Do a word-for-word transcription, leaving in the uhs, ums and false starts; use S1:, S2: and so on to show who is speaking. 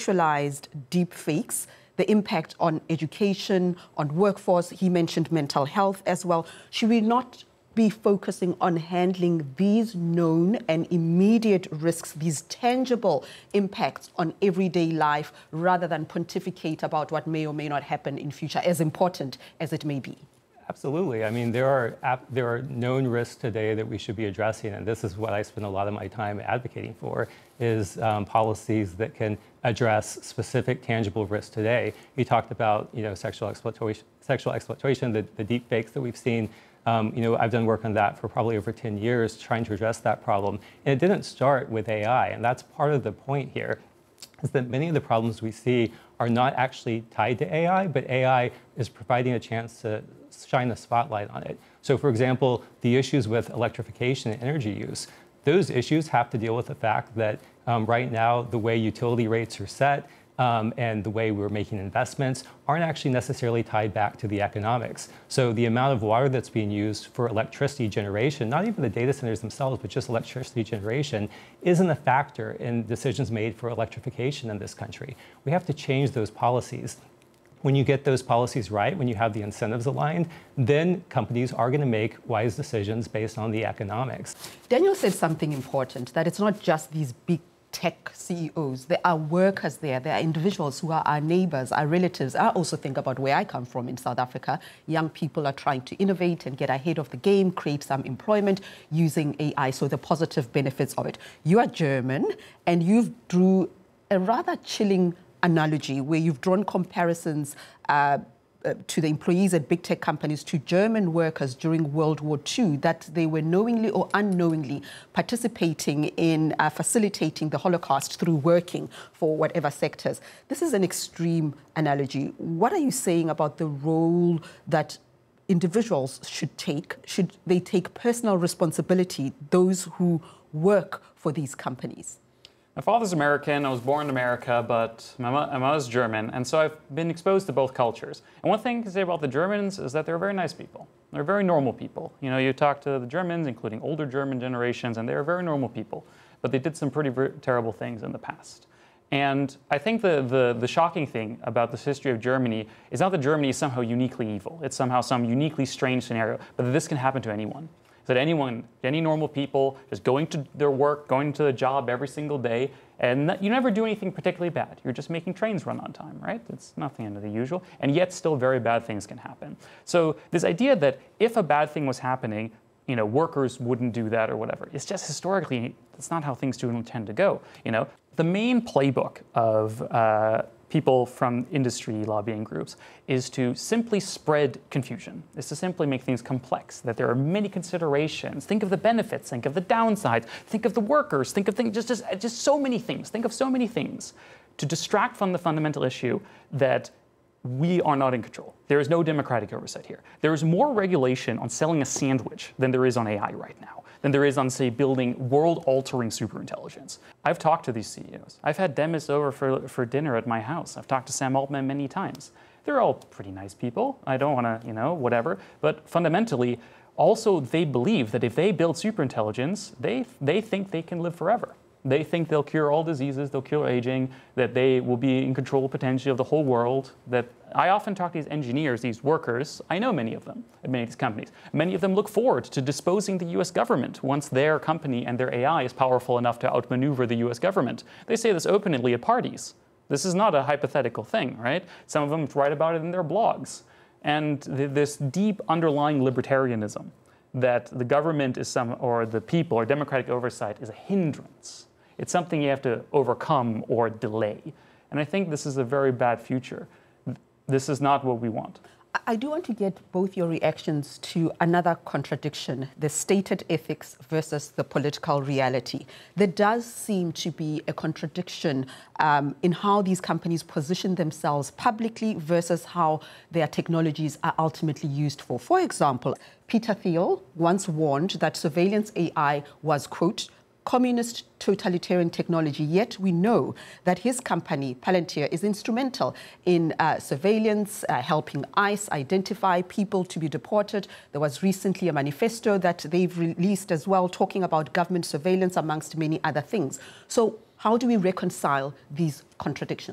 S1: sexualized deep fakes, the impact on education, on workforce. He mentioned mental health as well. Should we not be focusing on handling these known and immediate risks, these tangible impacts on everyday life, rather than pontificate about what may or may not happen in future, as important as it may be?
S2: Absolutely. I mean, there are there are known risks today that we should be addressing, and this is what I spend a lot of my time advocating for, is um, policies that can address specific tangible risks today. You talked about, you know, sexual exploitation, sexual exploitation, the, the deep fakes that we've seen. Um, you know, I've done work on that for probably over ten years, trying to address that problem. And it didn't start with A I, and that's part of the point here, is that many of the problems we see are not actually tied to A I, but A I is providing a chance to shine a spotlight on it. So for example, the issues with electrification and energy use, those issues have to deal with the fact that um, right now the way utility rates are set um, and the way we're making investments aren't actually necessarily tied back to the economics. So the amount of water that's being used for electricity generation, not even the data centers themselves, but just electricity generation, isn't a factor in decisions made for electrification in this country. We have to change those policies. When you get those policies right, when you have the incentives aligned, then companies are going to make wise decisions based on the economics.
S1: Daniel said something important, that it's not just these big tech C E Os. There are workers there. There are individuals who are our neighbors, our relatives. I also think about where I come from in South Africa. Young people are trying to innovate and get ahead of the game, create some employment using A I, so the positive benefits of it. You are German, and you've drew a rather chilling analogy where you've drawn comparisons uh, uh, to the employees at big tech companies to German workers during World War Two, that they were knowingly or unknowingly participating in uh, facilitating the Holocaust through working for whatever sectors. This is an extreme analogy. What are you saying about the role that individuals should take? Should they take personal responsibility, those who work for these companies?
S3: My father's American, I was born in America, but my, mo my mother's German, and so I've been exposed to both cultures. And one thing to say about the Germans is that they're very nice people. They're very normal people. You know, you talk to the Germans, including older German generations, and they're very normal people. But they did some pretty terrible things in the past. And I think the, the, the shocking thing about this history of Germany is not that Germany is somehow uniquely evil. It's somehow some uniquely strange scenario, but that this can happen to anyone. That anyone, any normal people, just going to their work, going to the job every single day, and you never do anything particularly bad. You're just making trains run on time, right? It's nothing out of the usual, and yet still very bad things can happen. So this idea that if a bad thing was happening, you know, workers wouldn't do that or whatever, it's just historically, that's not how things do tend to go. You know, the main playbook of uh, people from industry lobbying groups is to simply spread confusion, is to simply make things complex, that there are many considerations. Think of the benefits, think of the downsides, think of the workers, think of things, just, just, just so many things, think of so many things to distract from the fundamental issue that we are not in control. There is no democratic oversight here. There is more regulation on selling a sandwich than there is on A I right now, than there is on, say, building world-altering superintelligence. I've talked to these C E Os. I've had Demis over for, for dinner at my house. I've talked to Sam Altman many times. They're all pretty nice people. I don't want to, you know, whatever. But fundamentally, also they believe that if they build superintelligence, they, they think they can live forever. They think they'll cure all diseases, they'll cure aging, that they will be in control potentially of the whole world. That I often talk to these engineers, these workers, I know many of them at many of these companies. Many of them look forward to disposing the U S government once their company and their A I is powerful enough to outmaneuver the U S government. They say this openly at parties. This is not a hypothetical thing, right? Some of them write about it in their blogs. And th this deep underlying libertarianism that the government is some, or the people, or democratic oversight is a hindrance. It's something you have to overcome or delay. And I think this is a very bad future. This is not what we want.
S1: I do want to get both your reactions to another contradiction, the stated ethics versus the political reality. There does seem to be a contradiction um, in how these companies position themselves publicly versus how their technologies are ultimately used for. For example, Peter Thiel once warned that surveillance A I was, quote, communist totalitarian technology, yet we know that his company, Palantir, is instrumental in uh, surveillance, uh, helping ICE identify people to be deported. There was recently a manifesto that they've released as well, talking about government surveillance, amongst many other things. So how do we reconcile these contradictions?